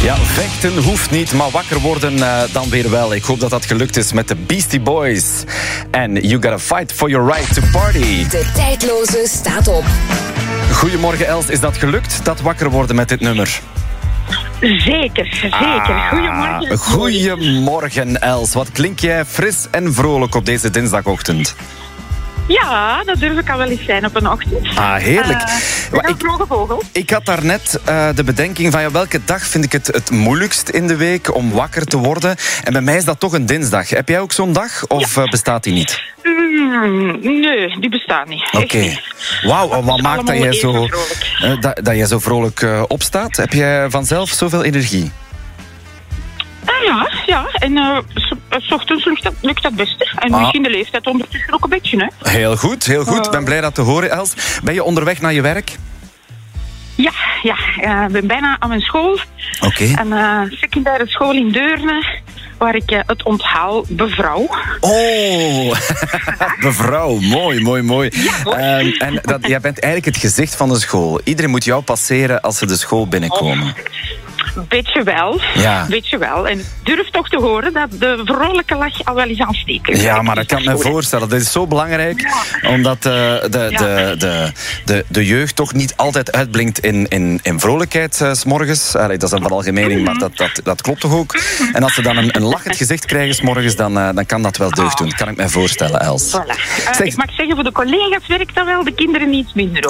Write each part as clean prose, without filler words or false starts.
Ja, vechten hoeft niet, maar wakker worden dan weer wel. Ik hoop dat dat gelukt is met de Beastie Boys. En You Gotta Fight for Your Right to Party. De tijdloze staat op. Goedemorgen Els, is dat gelukt, dat wakker worden met dit nummer? Zeker. Goedemorgen. Goedemorgen Els, wat klink jij fris en vrolijk op deze dinsdagochtend? Ja, dat durf ik al wel eens zijn op een ochtend. Ah, heerlijk. Een vroege vogel. Ik had daarnet de bedenking van welke dag vind ik het moeilijkst in de week om wakker te worden. En bij mij is dat toch een dinsdag. Heb jij ook zo'n dag of bestaat die niet? Nee, die bestaat niet. Oké. Wauw, wat maakt dat jij zo vrolijk opstaat? Heb jij vanzelf zoveel energie? Ja. En 's ochtends lukt dat beste. En misschien de leeftijd ondertussen ook een beetje, hè. Heel goed. Ik ben blij dat te horen, Els. Ben je onderweg naar je werk? Ja. Ik ben bijna aan mijn school. Oké. Een secundaire school in Deurne, waar ik het onthaal bevrouw. Oh, bevrouw. Mooi. Ja, hoor. En jij bent eigenlijk het gezicht van de school. Iedereen moet jou passeren als ze de school binnenkomen. Beetje wel. Ja. En durf toch te horen dat de vrolijke lach al wel eens aansteken. Ja, maar dat kan ik me voorstellen. Dat is zo belangrijk, omdat de jeugd toch niet altijd uitblinkt in vrolijkheid 's morgens. Allee, dat is een veralgemening, maar dat klopt toch ook? En als ze dan een lachend gezicht krijgen 's morgens, dan kan dat wel deugd doen. Dat kan ik mij voorstellen, Els. Voilà. Ik mag zeggen, voor de collega's werkt dat wel, de kinderen iets minder,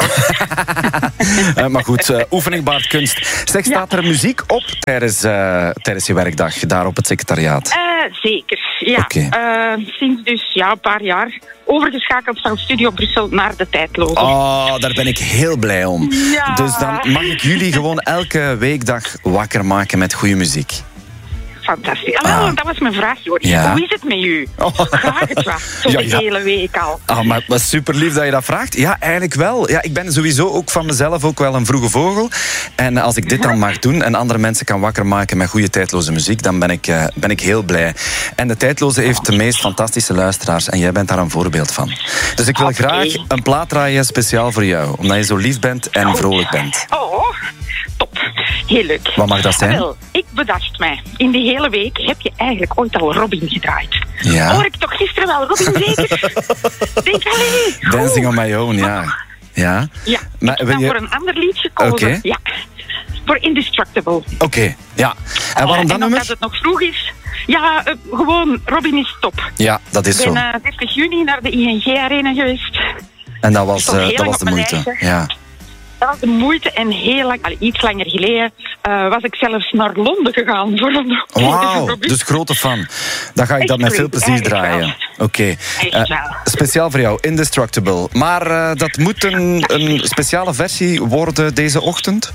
hoor. Maar goed, oefening baart kunst. Zeg, staat er muziek op tijdens je werkdag, daar op het secretariaat? Zeker, ja. Okay. Sinds dus een paar jaar overgeschakeld van Studio Brussel naar de tijdloze. Oh, daar ben ik heel blij om. Ja. Dus dan mag ik jullie gewoon elke weekdag wakker maken met goede muziek. Fantastisch. Dat was mijn vraag, Jordi. Ja. Hoe is het met u? Graag het was, de hele week al. Maar super lief dat je dat vraagt. Ja, eigenlijk wel. Ja, ik ben sowieso ook van mezelf ook wel een vroege vogel. En als ik dit dan mag doen en andere mensen kan wakker maken met goede tijdloze muziek, dan ben ik heel blij. En de tijdloze heeft de meest fantastische luisteraars en jij bent daar een voorbeeld van. Dus ik wil graag een plaat draaien speciaal voor jou, omdat je zo lief bent en vrolijk bent. Oh, top. Heel leuk. Wat mag dat zijn? Wel, ik bedacht mij, in die hele week heb je eigenlijk ooit al Robin gedraaid. Ja. Hoor ik toch gisteren wel Robin zeker? Denk, allee. Dancing on my own, ja. Ja, maar ik heb voor een ander lied gekozen. Okay. Ja. Voor Indestructible. Oké, ja. En waarom dan nummer? Omdat het nog vroeg is. Ja, gewoon, Robin is top. Ja, dat is zo. Ik ben 30 juni naar de ING-arena geweest. En dat was de moeite. Ja. Dat was de moeite en heel lang, iets langer geleden, was ik zelfs naar Londen gegaan voor een Wauw, dus grote fan. Dan ga ik dat met veel plezier draaien. Oké. Speciaal voor jou, Indestructible. Maar dat moet een speciale versie worden deze ochtend?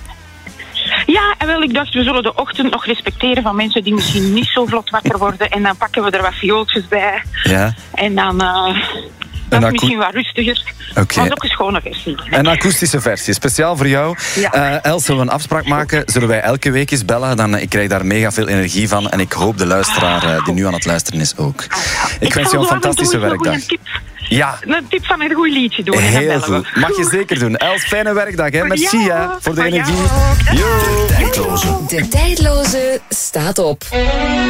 Ja, en wel, ik dacht, we zullen de ochtend nog respecteren van mensen die misschien niet zo vlot wakker worden. En dan pakken we er wat viooltjes bij. Ja. En dan... Dat is misschien wat rustiger. Okay. Maar ook een schone versie. Een akoestische versie, speciaal voor jou. Ja. Els, zullen we een afspraak maken? Zullen wij elke week eens bellen? Ik krijg daar mega veel energie van. En ik hoop de luisteraar die nu aan het luisteren is ook. Ik wens jou een fantastische werkdag. Ja. Een tip van een goed liedje doen. Heel goed. Mag je zeker doen. Els, fijne werkdag. Hè. Merci voor de energie. De tijdloze staat op.